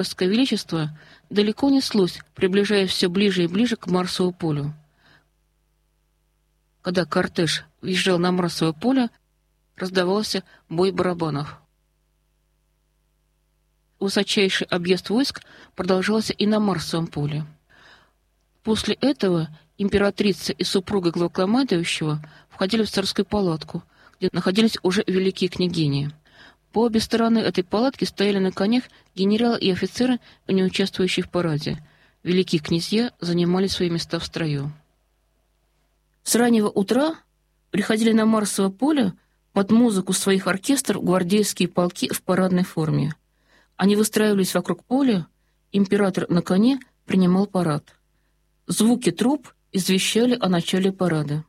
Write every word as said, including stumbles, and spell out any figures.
Царское величество далеко неслось, приближаясь все ближе и ближе к Марсовому полю. Когда кортеж въезжал на Марсовое поле, раздавался бой барабанов. Высочайший объезд войск продолжался и на Марсовом поле. После этого императрица и супруга главнокомандующего входили в царскую палатку, где находились уже великие княгини. По обе стороны этой палатки стояли на конях генералы и офицеры, не участвующие в параде. Великие князья занимали свои места в строю. С раннего утра приходили на Марсово поле под музыку своих оркестров гвардейские полки в парадной форме. Они выстраивались вокруг поля, император на коне принимал парад. Звуки труб извещали о начале парада.